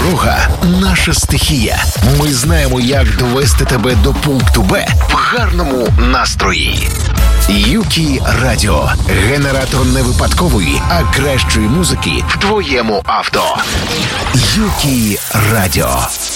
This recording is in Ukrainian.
Дорога – наша стихія. Ми знаємо, як довести тебе до пункту Б в гарному настрої. Юкі Радіо. Генератор не випадковий, а кращої музики в твоєму авто. Юкі Радіо.